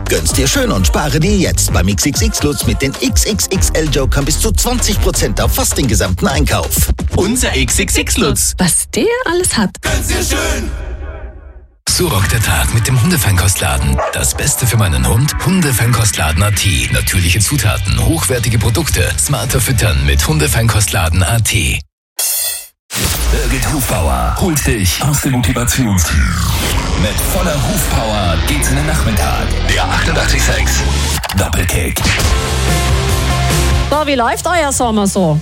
Gönn's dir schön und spare dir jetzt beim XXX Lutz mit den XXXL-Jokern bis zu 20% auf fast den gesamten Einkauf. Unser XXX Lutz. Was der alles hat. Gönn's dir schön. So rockt der Tag mit dem Hundefeinkostladen. Das Beste für meinen Hund? Hundefeinkostladen.at. Natürliche Zutaten, hochwertige Produkte, smarter füttern mit Hundefeinkostladen.at. Birgit Hufbauer holt dich aus dem Motivationstief. Mit voller Hufpower geht's in den Nachmittag. Der 88,6 Doppelkick. So, wie läuft euer Sommer so?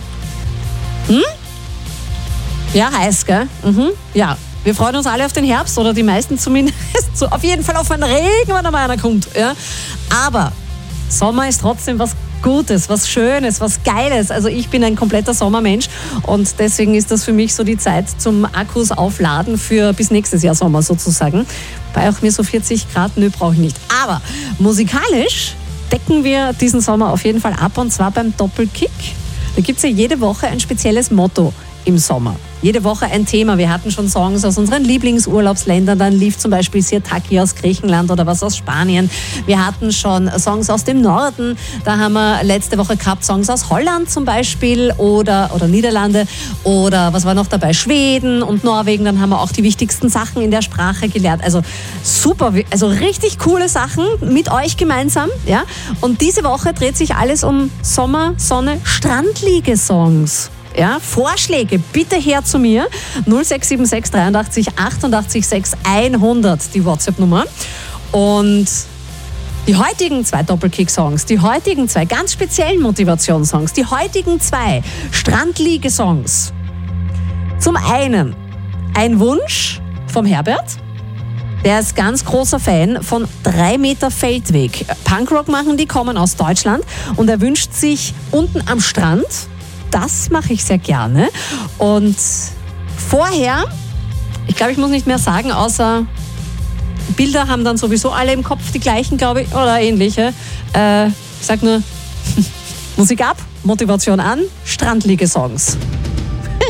Ja, heiß, gell? Ja. Wir freuen uns alle auf den Herbst, oder die meisten zumindest. So, auf jeden Fall auf einen Regen, wenn einmal einer kommt. Ja? Aber Sommer ist trotzdem was Gutes, was Schönes, was Geiles. Also ich bin ein kompletter Sommermensch und deswegen ist das für mich so die Zeit zum Akkus aufladen für bis nächstes Jahr Sommer sozusagen. Bei auch mir so 40 Grad, brauche ich nicht. Aber musikalisch decken wir diesen Sommer auf jeden Fall ab, und zwar beim Doppelkick. Da gibt es ja jede Woche ein spezielles Motto im Sommer. Jede Woche ein Thema. Wir hatten schon Songs aus unseren Lieblingsurlaubsländern. Dann lief zum Beispiel Sirtaki aus Griechenland oder was aus Spanien. Wir hatten schon Songs aus dem Norden. Da haben wir letzte Woche gehabt Songs aus Holland zum Beispiel oder Niederlande. Oder was war noch dabei? Schweden und Norwegen. Dann haben wir auch die wichtigsten Sachen in der Sprache gelernt. Also super, also richtig coole Sachen mit euch gemeinsam. Ja? Und diese Woche dreht sich alles um Sommer, Sonne, Strandliege-Songs. Ja, Vorschläge bitte her zu mir. 0676 83 88 6 100, die WhatsApp-Nummer. Und die heutigen 2 Doppelkick-Songs, die heutigen 2 ganz speziellen Motivationssongs, die heutigen 2 Strandliege-Songs. Zum einen ein Wunsch vom Herbert. Der ist ganz großer Fan von 3 Meter Feldweg. Punkrock machen die, kommen aus Deutschland, und er wünscht sich unten am Strand. Das mache ich sehr gerne. Und vorher, ich glaube, ich muss nicht mehr sagen, außer Bilder haben dann sowieso alle im Kopf die gleichen, glaube ich, oder ähnliche. Ich sag nur, Musik ab, Motivation an, Strandliege-Songs.